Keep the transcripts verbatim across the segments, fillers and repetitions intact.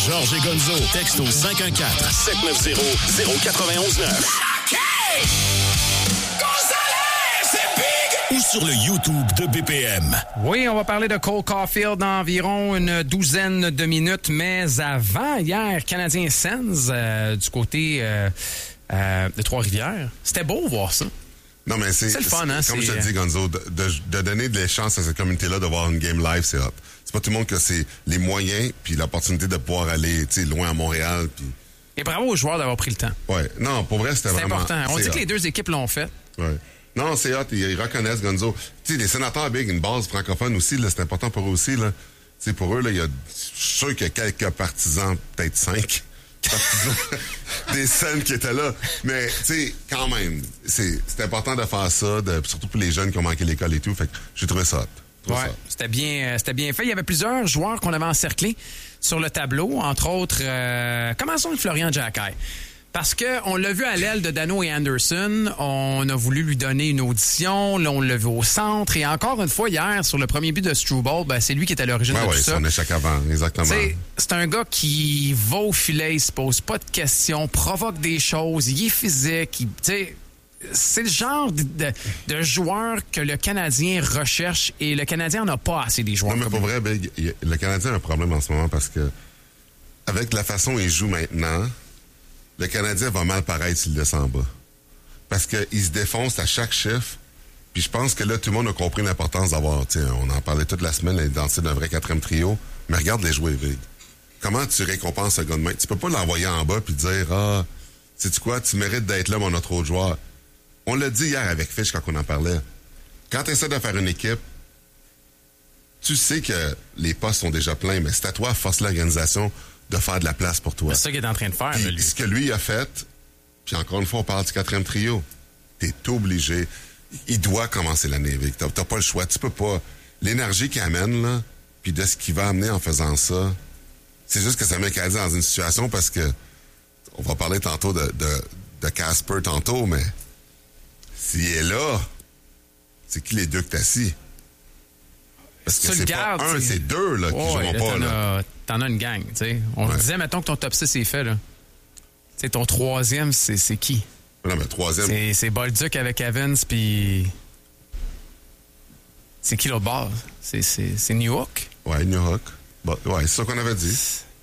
Georges et Gonzo. Texte au cinq un quatre, sept neuf zéro, zéro quatre un un neuf. Ou sur le YouTube de B P M. Oui, on va parler de Cole Caulfield dans environ une douzaine de minutes, mais avant, hier, Canadien Sens, euh, du côté euh, euh, de Trois-Rivières. C'était beau voir ça. Non, mais c'est, c'est le fun, hein? Comme c'est... je te dis, Gonzo, de, de, de donner de la chance à cette communauté-là de voir une game live, c'est hot. C'est pas tout le monde que c'est les moyens puis l'opportunité de pouvoir aller loin à Montréal. Puis... Et bravo aux joueurs d'avoir pris le temps. Ouais. Non, pour vrai, c'était c'est vraiment... important. On c'est dit hot. Que les deux équipes l'ont fait. Ouais. Non, c'est hot. Ils, ils reconnaissent, Gonzo. Tu sais, les sénateurs big, une base francophone aussi, là, c'est important pour eux aussi. Là. Tu sais, pour eux, là, il y a... Je suis sûr qu'il y a quelques partisans, peut-être cinq, partisans des scènes qui étaient là. Mais, tu sais, quand même, c'est, c'est important de faire ça, de, surtout pour les jeunes qui ont manqué l'école et tout. Fait que j'ai trouvé ça hot. Ouais, c'était bien, c'était bien fait. Il y avait plusieurs joueurs qu'on avait encerclés sur le tableau, entre autres, euh, commençons avec Florian Giaccai. Parce que on l'a vu à l'aile de Dano et Anderson, on a voulu lui donner une audition, là on l'a vu au centre, et encore une fois hier, sur le premier but de Struble, ben, c'est lui qui est à l'origine ouais, de ouais, tout ça. Ouais, son échec avant, exactement. T'sais, c'est un gars qui va au filet, il se pose pas de questions, provoque des choses, il est physique, il, t'sais, c'est le genre de, de, de joueur que le Canadien recherche, et le Canadien n'a pas assez des joueurs. Non, mais pour vrai, Big, le Canadien a un problème en ce moment parce que avec la façon il joue maintenant, le Canadien va mal paraître s'il descend bas. Parce qu'il se défonce à chaque chiffre. Puis je pense que là, tout le monde a compris l'importance d'avoir, tu sais, on en parlait toute la semaine, l'identité d'un vrai quatrième trio. Mais regarde les jouer, Big. Comment tu récompenses ce gars de main? Tu peux pas l'envoyer en bas puis dire, ah, sais-tu quoi, tu mérites d'être là, mon autre autre joueur. On l'a dit hier avec Fish quand on en parlait. Quand tu essaies de faire une équipe, tu sais que les postes sont déjà pleins, mais c'est à toi, force l'organisation, de faire de la place pour toi. C'est ça qu'il est en train de faire. Puis, lui. Ce que lui a fait, puis encore une fois, on parle du quatrième trio. T'es obligé. Il doit commencer l'année, Vic. T'as, t'as pas le choix. Tu peux pas. L'énergie qu'il amène, là, puis de ce qu'il va amener en faisant ça, c'est juste que ça met le Canadien dans une situation parce que on va parler tantôt de, de, de Casper tantôt, mais s'il est là, c'est qui les deux que t'as assis? Parce que ça, c'est garde, pas un, c'est... c'est deux là, qui ouais, joueront là, pas. T'en, là. As, t'en as une gang, tu sais. On ouais. disait, mettons que ton top six est fait, là. Tu sais, ton troisième, c'est, c'est qui? Non, mais troisième... C'est, c'est Bolduc avec Evans, puis... C'est qui l'autre bord? C'est, c'est, c'est New York? Ouais, New York. Bon, ouais, c'est ça qu'on avait dit.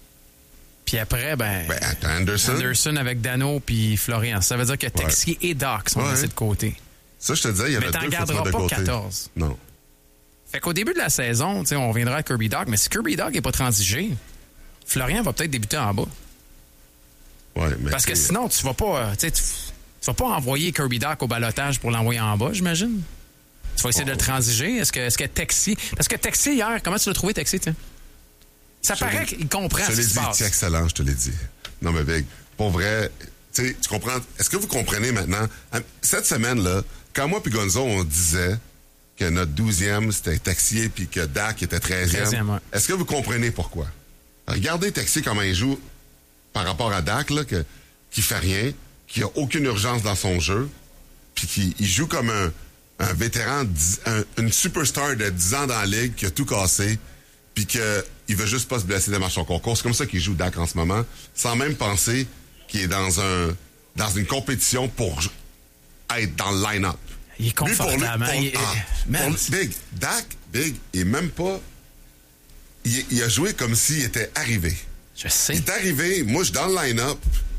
Puis après, ben... Ben, attends, Anderson. Anderson avec Dano puis Florian. Ça veut dire que Texier ouais. et Doc sont ouais. laissés de côté. Ça, je te disais, il y avait mais deux t'en garderas pas quatorze. Non. Fait qu'au début de la saison, on viendra à Kirby Dog, mais si Kirby Dog n'est pas transigé, Florian va peut-être débuter en bas. Ouais, mais parce que sinon, tu vas pas tu, tu vas pas envoyer Kirby Dog au balotage pour l'envoyer en bas, j'imagine. Tu vas essayer oh. de le transiger. Est-ce que, est-ce que Texier... Parce que Texier, hier, comment tu l'as trouvé, Texier? T'sais? Ça je paraît qu'il comprend ce qui se passe. C'est excellent, je te l'ai dit. Non, mais Big, pour vrai, tu tu comprends... Est-ce que vous comprenez maintenant? Cette semaine-là, quand moi puis Gonzo, on disait... que notre douzième, c'était Texier, puis que Dak était treizième. treizième ouais. Est-ce que vous comprenez pourquoi? Regardez Texier comment il joue par rapport à Dak, là, que, qui fait rien, qui a aucune urgence dans son jeu, puis qui il joue comme un, un vétéran, un, une superstar de dix ans dans la ligue, qui a tout cassé, puis qu'il veut juste pas se blesser de marche en concours. C'est comme ça qu'il joue Dak en ce moment, sans même penser qu'il est dans un dans une compétition pour être dans le line-up. Il est confortable. Lui, pour lui, pour, il, ah, pour lui, Big, Dak, Big, il est même pas... Il, il a joué comme s'il était arrivé. Je sais. Il est arrivé, moi, je suis dans le line-up.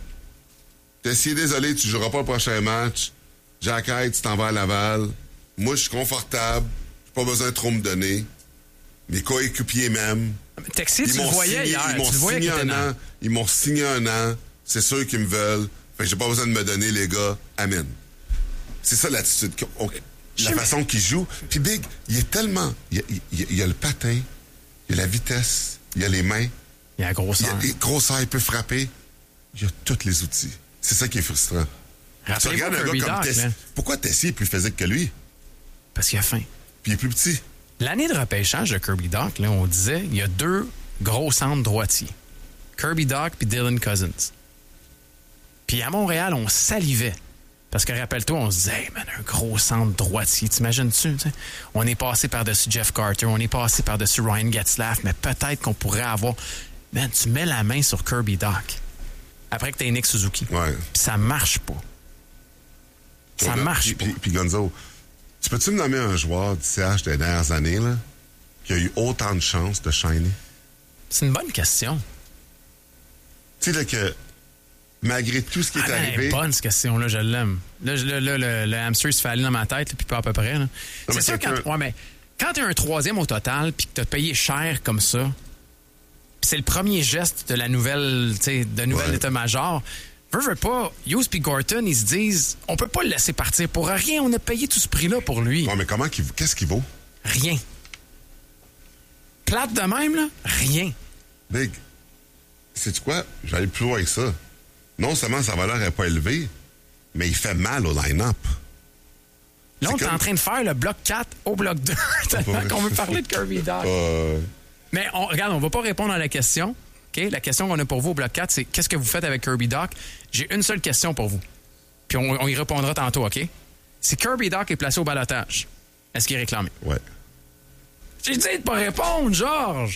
Tessier, désolé, tu joueras pas le prochain match. Giaccai, tu t'en vas à Laval. Moi, je suis confortable. J'ai pas besoin de trop me donner. Mes coéquipiers même. Texier, tu le voyais signé, hier. Ils m'ont tu le voyais signé un an. an. Ils m'ont signé un an. C'est sûr qu'ils me veulent. Fait que j'ai pas besoin de me donner, les gars. Amen. C'est ça l'attitude, on, la façon qu'il joue. Puis Big, il est tellement... Il y a, il, il y a le patin, il y a la vitesse, il y a les mains. Il y a la grosseur. Il y a grosseur, il peut frapper. Il y a tous les outils. C'est ça qui est frustrant. Tu regardes un gars comme Tessier. Pourquoi Tessier est plus physique que lui? Parce qu'il a faim. Puis il est plus petit. L'année de repêchage de Kirby Dach, là, on disait, il y a deux gros centres droitiers. Kirby Dach puis Dylan Cousins. Puis à Montréal, on salivait. Parce que, rappelle-toi, on se disait, hey, man, un gros centre droitier, t'imagines-tu? T'sais? On est passé par-dessus Jeff Carter, on est passé par-dessus Ryan Getzlaf, mais peut-être qu'on pourrait avoir man, tu mets la main sur Kirby Dach après que t'aies Nick Suzuki. Ouais. Puis ça marche pas. Ça Ouais, marche puis, pas. Puis, puis Gonzo, tu peux-tu me nommer un joueur du C H des dernières années là, qui a eu autant de chances de shiner? C'est une bonne question. Tu sais, là, que malgré tout ce qui est Ah, ben, arrivé... bonne cette question-là, je l'aime. Là, je- là, là, le, le hamster se fait aller dans ma tête, là, puis pas à peu près. Là. C'est mais sûr, quand, quelqu'un- ouais, mais quand t'es un troisième au total, puis que t'as payé cher comme ça, puis c'est le premier geste de la nouvelle, tu sais, de nouvelle Ouais. état-major, veux, veux pas, Hughes puis Gorton, ils se disent, on peut pas le laisser partir pour rien, on a payé tout ce prix-là pour lui. Ouais, mais comment qu'il... Qu'est-ce qu'il vaut? Rien. Plate de même, là, rien. Big, sais-tu quoi? Je vais aller plus loin que ça. Non seulement sa valeur n'est pas élevée, mais il fait mal au line-up. Là, on C'est est comme- en train de faire le bloc quatre au bloc deux, tellement qu'on veut parler de Kirby Dach. Euh, Mais on, regarde, on va pas répondre à la question. OK? La question qu'on a pour vous au bloc quatre, c'est qu'est-ce que vous faites avec Kirby Dach? J'ai une seule question pour vous. Puis on, on y répondra tantôt, OK? Si Kirby Dach est placé au balotage, est-ce qu'il est réclamé? ouais. J'ai dit de pas répondre, Georges!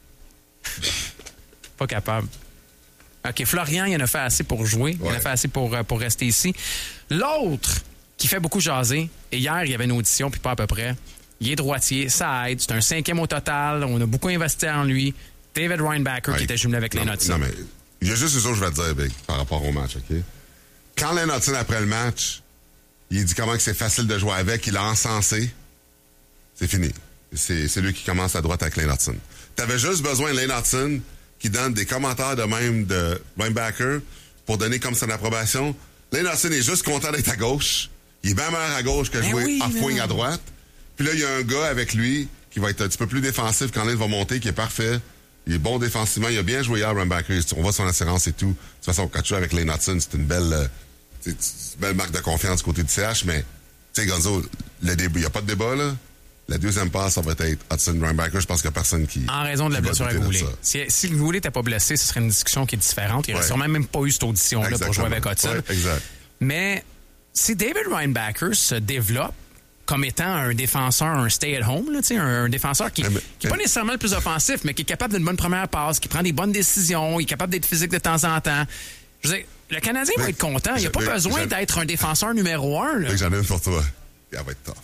Pas capable. OK, Florian, il en a fait assez pour jouer. Il en a Ouais. fait assez pour, euh, pour rester ici. L'autre qui fait beaucoup jaser, et hier, il y avait une audition, puis pas à peu près. Il est droitier, ça aide. C'est un cinquième au total. On a beaucoup investi en lui. David Reinbacher, Ouais. qui était jumelé avec non, les mais- Hudson. Non, mais il y a juste une chose que je vais te dire, Big, par rapport au match, OK? Quand Lane Hudson, après le match, il dit comment que c'est facile de jouer avec, il a encensé, c'est fini. C'est, c'est lui qui commence à droite avec Lane Hudson. T'avais juste besoin de Lane Hudson qui donne des commentaires de même de Reinbacher pour donner comme son approbation. Lane Hudson est juste content d'être à gauche. Il est bien meilleur à gauche que Ben jouer oui, off-wing mais- à droite. Puis là, il y a un gars avec lui qui va être un petit peu plus défensif quand Lane va monter, qui est parfait. Il est bon défensivement. Il a bien joué hier, Reinbacher. On voit son assurance et tout. De toute façon, quand tu joues avec Lane Hudson, c'est une belle, euh, c'est une belle marque de confiance du côté du C H, mais, tu sais, Gonzo, le débat, il n'y a pas de débat, là. La deuxième passe, ça va être Hudson Reinbacher. Je pense qu'il n'y a personne qui. En raison de la qui va blessure à douter de Goulet. ça. Si, si le Goulet n'était pas blessé, ce serait une discussion qui est différente. Il n'aurait Ouais. sûrement même pas eu cette audition-là pour jouer Exactement. avec Hudson. Ouais, exact. Mais si David Reinbacher se développe comme étant un défenseur, un stay-at-home, là, tu sais, un, un défenseur qui n'est Mais- mais- pas nécessairement le plus offensif, mais qui est capable d'une bonne première passe, qui prend des bonnes décisions, il est capable d'être physique de temps en temps. Je veux dire, le Canadien va Mais- être content. Il n'y a pas mais- besoin mais- d'être un défenseur numéro un. là. Fait que j'en ai une pour toi. Elle va être tough.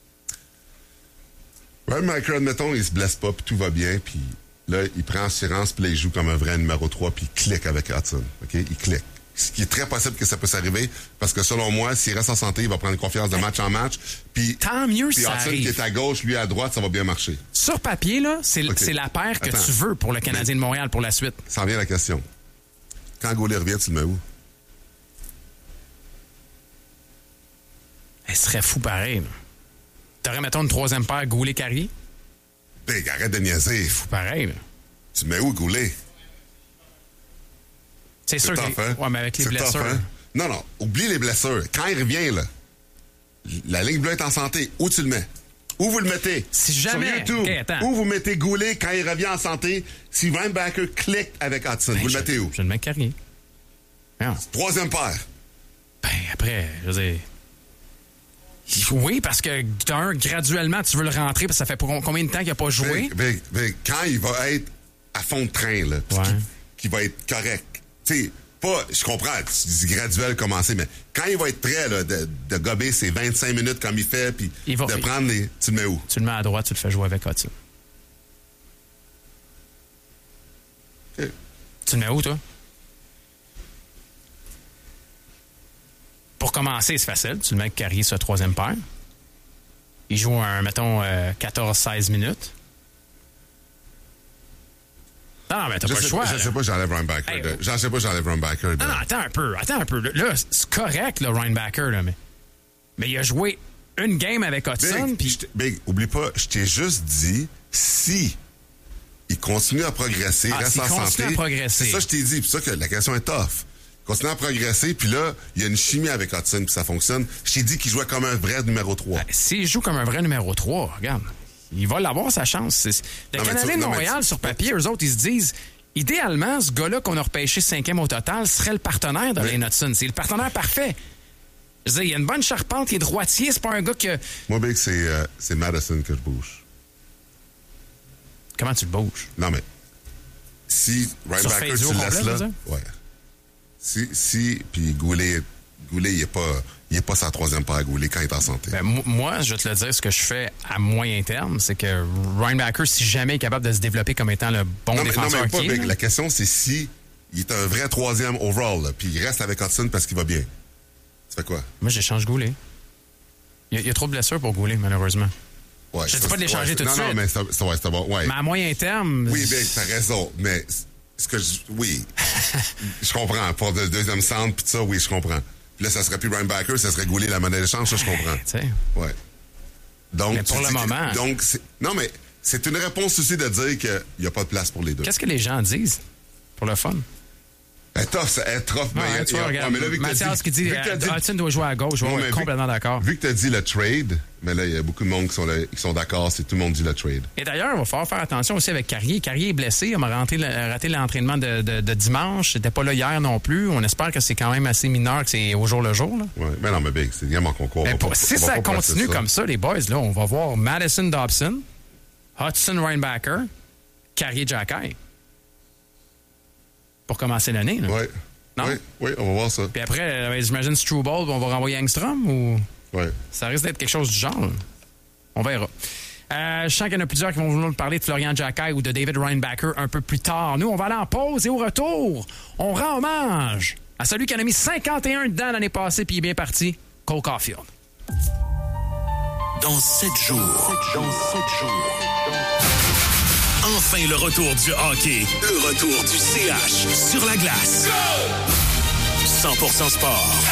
Reinbacher, admettons, il se blesse pas, puis tout va bien, puis là, il prend assurance, puis là, il joue comme un vrai numéro trois, puis il clique avec Hudson. OK? Il clique. Ce qui est très possible que ça puisse arriver, parce que selon moi, s'il reste en santé, il va prendre confiance de match en match, puis... Tant mieux Puis si ça Hudson arrive. qui est à gauche, lui à droite, ça va bien marcher. Sur papier, là, c'est Ok. c'est la paire que Attends. tu veux pour le Canadien de Montréal pour la suite. Ça en vient la question. Quand Goulet revient, tu le mets où? Elle serait fou pareil. là. T'aurais, mettons, une troisième paire Goulet-Carrier? Big, arrête de niaiser. Pareil. là. Tu mets où, Goulet? C'est sûr tough, que... hein? Ouais, mais avec les C'est blessures... tough, hein? Non, non, oublie les blessures. Quand il revient, là, la ligne bleue est en santé. Où tu le mets? Où vous le mettez? Si jamais- Sur YouTube. Ok, attends. Où vous mettez Goulet quand il revient en santé? Si Reinbacher clique avec Hudson, Ben, vous je- le mettez où? Je le mets Carrier. Non. Troisième paire. Ben, après, je veux dire... Oui, parce que d'un, graduellement, tu veux le rentrer, parce que ça fait pour combien de temps qu'il n'a pas joué? Big, big, big. Quand il va être à fond de train, là, puis Ouais. qu'il qu'il va être correct. Tu sais, pas, je comprends, tu dis graduel commencer, mais quand il va être prêt, là, de, de gober ses vingt-cinq minutes comme il fait, puis Il va- de prendre les... Tu le mets où? Tu le mets à droite, tu le fais jouer avec Hudson. Ok. Tu le mets où, toi? Pour commencer, c'est facile. Tu le mets avec Carrier sur la troisième paire. Il joue, un, mettons, euh, quatorze seize minutes. Non, non, mais t'as Je pas le sais, choix. je là. sais pas, j'enlève Reinbacher. Hey, de- oh. J'en sais pas, j'enlève Reinbacher. de- Non, non, attends un peu. Attends un peu. Là, c'est correct, le Reinbacher, là, mais... mais il a joué une game avec Hudson, Big, puis... je t'ai- Big, oublie pas, je t'ai juste dit si il continue à progresser, Ah, reste s'il en continue santé. à progresser. C'est ça que je t'ai dit, puis ça que la question est tough. Continue à progresser, puis là, il y a une chimie avec Hudson, puis ça fonctionne. Je t'ai dit qu'il jouait comme un vrai numéro trois. S'il joue comme un vrai numéro trois, regarde, il va l'avoir sa chance. C'est- Le Non, mais Canadien tu- de non, mais Montréal, tu- sur papier, eux autres, ils se disent, idéalement, ce gars-là qu'on a repêché cinquième au total serait le partenaire de Oui. Lane Hudson. C'est le partenaire parfait. Je veux dire, il y a une bonne charpente, il est droitier, c'est pas un gars que... Moi, Big, c'est euh, c'est Madison que je bouge. Comment tu le bouges? Non, mais si Ryan Sur Backer, Faidu tu au le complet, laisses là. tu veux dire? Ouais. Si, si, puis Goulet, Goulet, il n'est pas, il est pas sa troisième paire à Goulet quand il est en santé. Ben, m- moi, je vais te le dire, ce que je fais à moyen terme, c'est que Ryan Backer, si jamais il est capable de se développer comme étant le bon non, mais, non, défenseur mais pas qu'il est, big. là. La question, c'est si il est un vrai troisième overall, là, puis il reste avec Hudson parce qu'il va bien. Tu fais quoi? Moi, j'échange Goulet. Il y, a, il y a trop de blessures pour Goulet, malheureusement. Ouais, Je ça, dis pas de l'échanger ouais, tout de non, suite. Non, mais c'est c'est- ouais, c'est bon. Ouais. Mais à moyen terme... Oui, Big, t'as raison. Mais ce que je. Oui. Je comprends. Pour le deuxième centre, puis ça, oui, je comprends. Puis là, ça serait plus Ryan Backer, ça serait Goulet la monnaie d'échange, ça, je comprends. Tu sais. Ouais. Donc, Mais pour tu le dis que- moment- donc, c'est- non, mais c'est une réponse aussi de dire qu'il n'y a pas de place pour les deux. Qu'est-ce que les gens disent pour le fun? Elle est tough, elle est tough, mais, Ouais, il y a- tu vois, il y a- regarde, ouais, mais là, vu que t'as Mathias qui dit vu que t'as dit- euh, Hudson doit jouer à gauche, je Ouais, suis mais vu- complètement d'accord. Vu que tu as dit le trade, mais là, il y a beaucoup de monde qui sont, là- qui sont d'accord, c'est tout le monde dit le trade. Et d'ailleurs, il va falloir faire attention aussi avec Carrier. Carrier est blessé. Il m'a raté, raté l'entraînement de, de, de dimanche. Il n'était pas là hier non plus. On espère que c'est quand même assez mineur, que c'est au jour le jour. Là. Ouais. Mais non, mais Big, c'est game en concours. Mais On va pour- pas- si on va ça pas continue passer ça. comme ça, les boys, là, on va voir Madison Dobson, Hudson Reinbacker, Carrier Jacky. Pour commencer l'année. Là. Oui. Non? Oui, oui, on va voir ça. Puis après, euh, j'imagine Struble, on va renvoyer Engstrom ou Oui. ça risque d'être quelque chose du genre. Là. On verra. Euh, je sens qu'il y en a plusieurs qui vont vouloir nous parler de Florian Jacky ou de David Reinbacker un peu plus tard. Nous, on va aller en pause et au retour, on rend hommage à celui qui en a mis cinquante et un dedans l'année passée puis il est bien parti, Cole Caulfield. Dans sept jours. Dans sept jours. Enfin le retour du hockey. Le retour du C H sur la glace. cent pour cent sport.